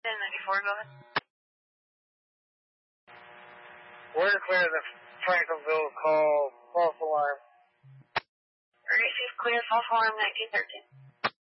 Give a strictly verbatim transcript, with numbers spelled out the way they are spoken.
ten ninety-four, go ahead. We're to clear the Franklinville call, false alarm. Alright, she's clear, false alarm, nineteen thirteen.